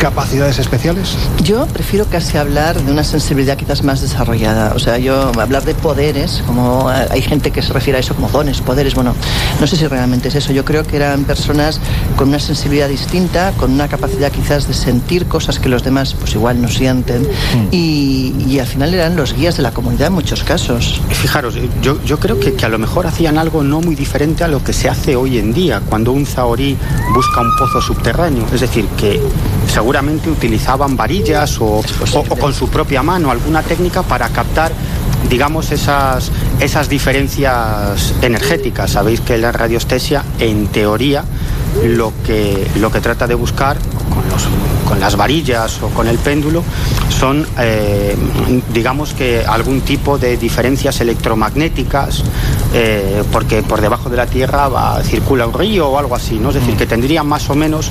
capacidades especiales? Yo prefiero casi hablar de una sensibilidad quizás más desarrollada. O sea, yo hablar de poderes, como hay gente que se refiere a eso como dones, poderes, bueno, no sé si realmente es eso. Yo creo que eran personas con una sensibilidad distinta, con una capacidad quizás de sentir cosas que los demás pues igual no sienten, y al final eran los guías de la comunidad en muchos casos. Fijaros, yo creo que a lo mejor hacían algo no muy diferente a lo que se hace hoy en día, cuando un zahorí busca un pozo subterráneo. Es decir, que seguramente utilizaban varillas o con su propia mano alguna técnica para captar, digamos, esas diferencias energéticas. Sabéis que la radiestesia, en teoría, lo que trata de buscar con las varillas o con el péndulo son, digamos, que algún tipo de diferencias electromagnéticas, porque por debajo de la Tierra circula un río o algo así, ¿no? Es decir, que tendría más o menos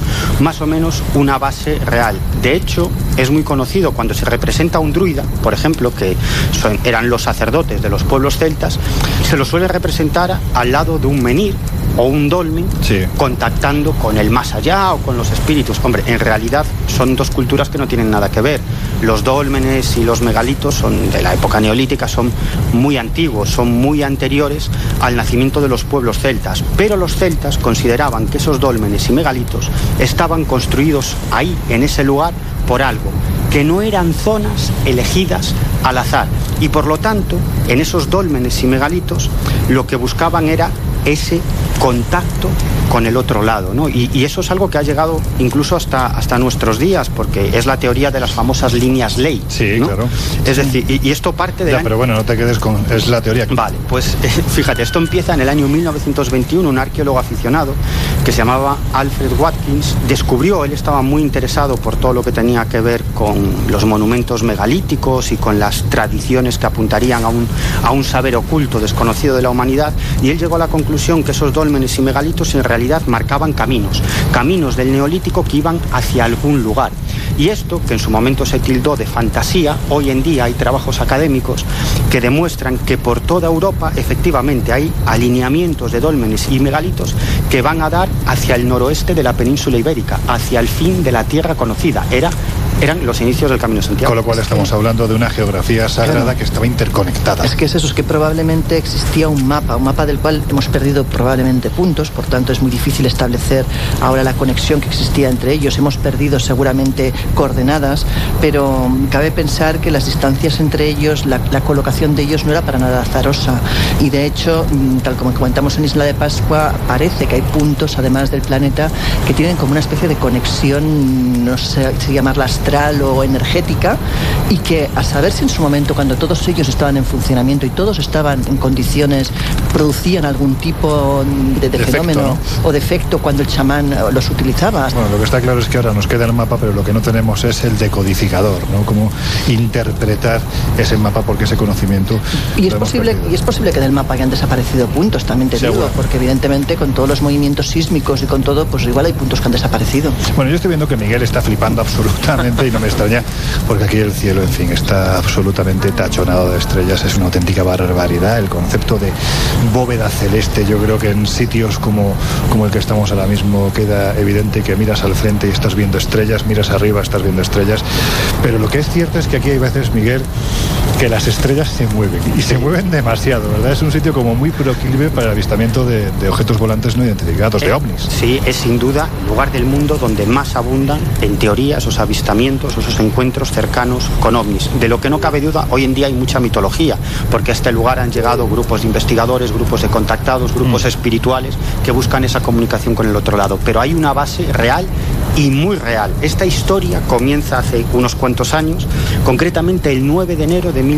una base real. De hecho, es muy conocido cuando se representa a un druida, por ejemplo, que eran los sacerdotes de los pueblos celtas, se lo suele representar al lado de un menhir o un dolmen, sí, contactando con el más allá o con los espíritus. Hombre, en realidad son dos culturas que no tienen nada que ver. Los dólmenes y los megalitos son de la época neolítica, son muy antiguos, son muy anteriores al nacimiento de los pueblos celtas, pero los celtas consideraban que esos dólmenes y megalitos estaban construidos ahí, en ese lugar, por algo, que no eran zonas elegidas al azar, y por lo tanto, en esos dólmenes y megalitos lo que buscaban era ese contacto con el otro lado, ¿no? Y eso es algo que ha llegado incluso hasta nuestros días, porque es la teoría de las famosas líneas ley. Sí, ¿no? Claro. Es decir, y esto parte de... Pero bueno, no te quedes con... es la teoría. Vale, pues fíjate, esto empieza en el año 1921, un arqueólogo aficionado que se llamaba Alfred Watkins descubrió, él estaba muy interesado por todo lo que tenía que ver con los monumentos megalíticos y con las tradiciones que apuntarían a un saber oculto, desconocido de la humanidad, y él llegó a la conclusión que esos dólmenes y megalitos en realidad marcaban caminos del neolítico que iban hacia algún lugar. Y esto, que en su momento se tildó de fantasía, hoy en día hay trabajos académicos que demuestran que por toda Europa efectivamente hay alineamientos de dólmenes y megalitos que van a dar hacia el noroeste de la península ibérica, hacia el fin de la tierra conocida. Eran los inicios del Camino de Santiago. Con lo cual estamos hablando de una geografía sagrada que estaba interconectada. Es que es eso, es que probablemente existía un mapa del cual hemos perdido probablemente puntos, por tanto es muy difícil establecer ahora la conexión que existía entre ellos. Hemos perdido seguramente coordenadas, pero cabe pensar que las distancias entre ellos, la colocación de ellos no era para nada azarosa, y de hecho, tal como comentamos en Isla de Pascua, parece que hay puntos, además del planeta, que tienen como una especie de conexión, no sé si llamarla astral o energética, y que a saber si en su momento, cuando todos ellos estaban en funcionamiento y todos estaban en condiciones, producían algún tipo de fenómeno, ¿no? O de efecto cuando el chamán los utilizaba. Bueno, lo que está claro es que ahora nos queda el mapa, pero lo que no tenemos es el decodificador, ¿no? Cómo interpretar ese mapa, porque ese conocimiento... Y es posible que del mapa hayan desaparecido puntos, también te digo, porque evidentemente con todos los movimientos sísmicos y con todo, pues igual hay puntos que han desaparecido. Bueno, yo estoy viendo que Miguel está flipando absolutamente, y no me extraña, porque aquí el cielo, en fin, está absolutamente tachonado de estrellas. Es una auténtica barbaridad. El concepto de bóveda celeste, yo creo que en sitios como el que estamos ahora mismo queda evidente, que miras al frente y estás viendo estrellas, miras arriba, estás viendo estrellas. Pero lo que es cierto es que aquí hay veces, Miguel, que las estrellas se mueven, y se mueven demasiado, ¿verdad? Es un sitio como muy proclive para el avistamiento de objetos volantes no identificados, de ovnis. Sí, es sin duda el lugar del mundo donde más abundan, en teoría, esos avistamientos, esos encuentros cercanos con ovnis. De lo que no cabe duda, hoy en día hay mucha mitología, porque a este lugar han llegado grupos de investigadores, grupos de contactados, grupos espirituales que buscan esa comunicación con el otro lado. Pero hay una base real y muy real. Esta historia comienza hace unos cuantos años, concretamente el 9 de enero de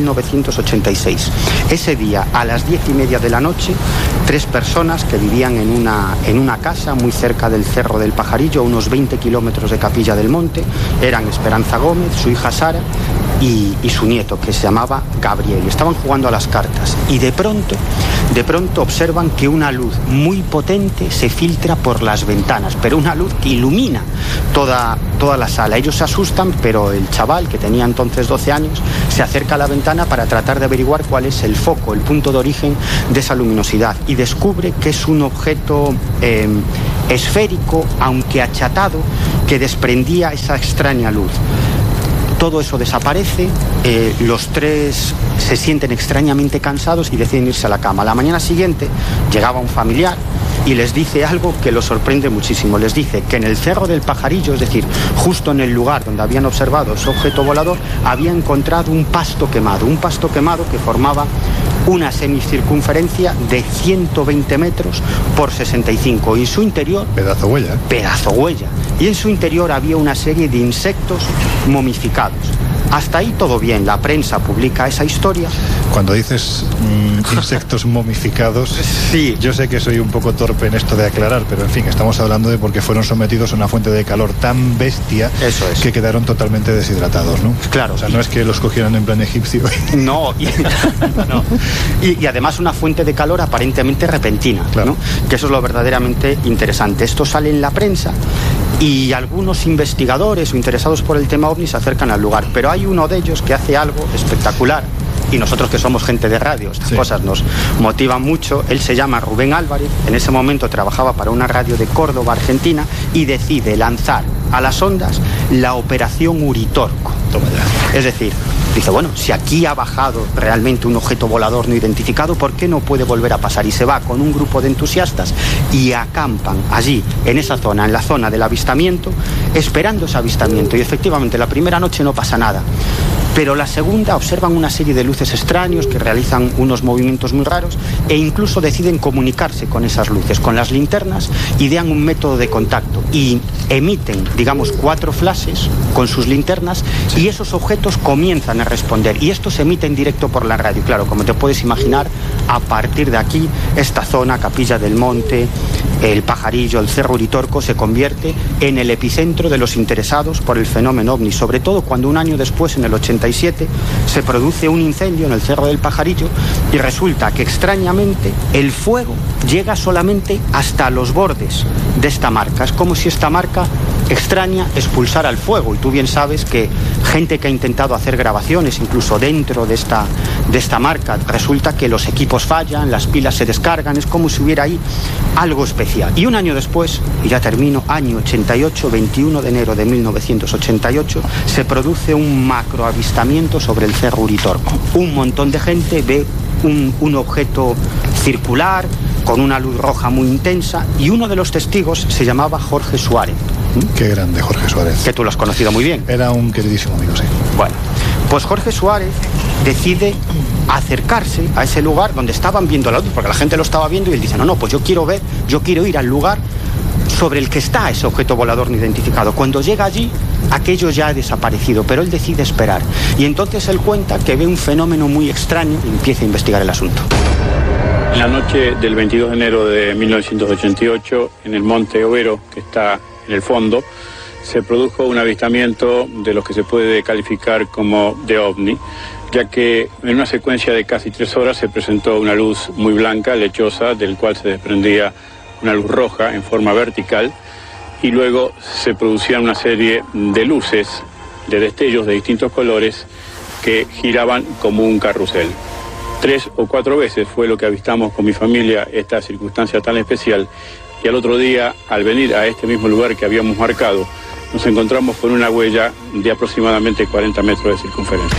1986. Ese día, a las 10:30 de la noche, 3 personas que vivían en una casa muy cerca del Cerro del Pajarillo, a unos 20 kilómetros de Capilla del Monte, eran Esperanza Gómez, su hija Sara y su nieto, que se llamaba Gabriel. Estaban jugando a las cartas y de pronto observan que una luz muy potente se filtra por las ventanas, pero una luz que ilumina toda la sala. Ellos se asustan, pero el chaval, que tenía entonces 12 años, se acerca a la ventana para tratar de averiguar cuál es el foco, el punto de origen de esa luminosidad, y descubre que es un objeto esférico, aunque achatado, que desprendía esa extraña luz. Todo eso desaparece, los tres se sienten extrañamente cansados y deciden irse a la cama. La mañana siguiente llegaba un familiar y les dice algo que los sorprende muchísimo. Les dice que en el Cerro del Pajarillo, es decir, justo en el lugar donde habían observado ese objeto volador, había encontrado un pasto quemado que formaba una semicircunferencia de 120 metros por 65 y en su interior... Pedazo huella. Pedazo huella. Y en su interior había una serie de insectos momificados. Hasta ahí todo bien, la prensa publica esa historia. Cuando dices insectos momificados, sí. Yo sé que soy un poco torpe en esto de aclarar, pero en fin, estamos hablando de porque fueron sometidos a una fuente de calor tan bestia. Eso es. Que quedaron totalmente deshidratados, ¿no? Claro. O sea, no es que los cogieran en plan egipcio. No, y además una fuente de calor aparentemente repentina, claro. ¿no? Que eso es lo verdaderamente interesante. Esto sale en la prensa y algunos investigadores o interesados por el tema OVNI se acercan al lugar, pero hay uno de ellos que hace algo espectacular. Y nosotros que somos gente de radio, estas cosas nos motivan mucho. Él se llama Rubén Álvarez, en ese momento trabajaba para una radio de Córdoba, Argentina, y decide lanzar a las ondas la operación Uritorco. Toma ya. Es decir, dice, bueno, si aquí ha bajado realmente un objeto volador no identificado, ¿por qué no puede volver a pasar? Y se va con un grupo de entusiastas y acampan allí, en esa zona, en la zona del avistamiento, esperando ese avistamiento. Y efectivamente, la primera noche no pasa nada. Pero la segunda observan una serie de luces extraños que realizan unos movimientos muy raros e incluso deciden comunicarse con esas luces, con las linternas, idean un método de contacto y emiten, digamos, 4 flashes con sus linternas y esos objetos comienzan a responder y esto se emite en directo por la radio. Claro, como te puedes imaginar, a partir de aquí, esta zona, Capilla del Monte, el Pajarillo, el Cerro Uritorco, se convierte en el epicentro de los interesados por el fenómeno OVNI, sobre todo cuando un año después, en el 87, se produce un incendio en el Cerro del Pajarillo y resulta que extrañamente el fuego llega solamente hasta los bordes de esta marca. Es como si esta marca extraña expulsara el fuego y tú bien sabes que gente que ha intentado hacer grabaciones incluso dentro de esta marca, resulta que los equipos fallan, las pilas se descargan, es como si hubiera ahí algo especial. Y un año después, y ya termino, año 88, 21 de enero de 1988, se produce un macroavistamiento sobre el Cerro Uritorco. Un montón de gente ve un objeto circular con una luz roja muy intensa y uno de los testigos se llamaba Jorge Suárez. Qué grande Jorge Suárez. Que tú lo has conocido muy bien. Era un queridísimo amigo, sí. Bueno, pues Jorge Suárez decide acercarse a ese lugar donde estaban viendo la luz, porque la gente lo estaba viendo y él dice, no, pues yo quiero ir al lugar sobre el que está ese objeto volador no identificado. Cuando llega allí, aquello ya ha desaparecido, pero él decide esperar. Y entonces él cuenta que ve un fenómeno muy extraño y empieza a investigar el asunto. En la noche del 22 de enero de 1988, en el Monte Overo, que está en el fondo, se produjo un avistamiento de lo que se puede calificar como de OVNI, ya que en una secuencia de casi 3 horas se presentó una luz muy blanca, lechosa, del cual se desprendía una luz roja en forma vertical, y luego se producían una serie de luces, de destellos de distintos colores, que giraban como un carrusel. 3 o 4 veces fue lo que avistamos con mi familia esta circunstancia tan especial, y al otro día, al venir a este mismo lugar que habíamos marcado, nos encontramos con una huella de aproximadamente 40 metros de circunferencia.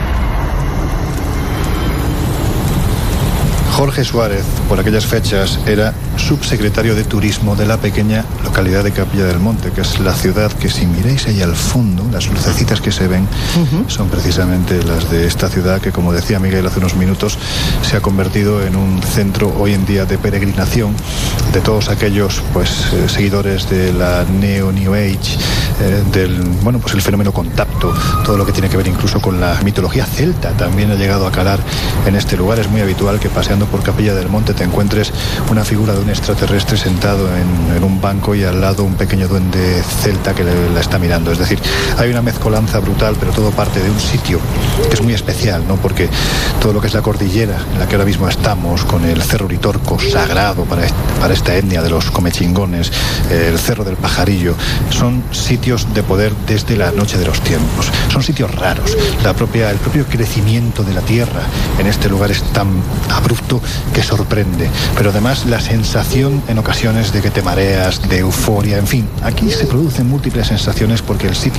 Jorge Suárez, por aquellas fechas, era subsecretario de Turismo de la pequeña localidad de Capilla del Monte, que es la ciudad que, si miráis ahí al fondo, las lucecitas que se ven son precisamente las de esta ciudad que, como decía Miguel hace unos minutos, se ha convertido en un centro hoy en día de peregrinación de todos aquellos seguidores de la New Age, pues el fenómeno contacto, todo lo que tiene que ver incluso con la mitología celta también ha llegado a calar en este lugar. Es muy habitual que paseando por Capilla del Monte te encuentres una figura de un extraterrestre sentado en un banco y al lado un pequeño duende celta que la está mirando. Es decir, hay una mezcolanza brutal, pero todo parte de un sitio que es muy especial, ¿no? Porque todo lo que es la cordillera en la que ahora mismo estamos, con el Cerro Uritorco, sagrado para esta etnia de los comechingones, el Cerro del Pajarillo, son sitios de poder desde la noche de los tiempos. Son sitios raros. El propio crecimiento de la tierra en este lugar es tan abrupto que sorprende, pero además la sensación sensación en ocasiones de que te mareas, de euforia, en fin, aquí se producen múltiples sensaciones porque el sitio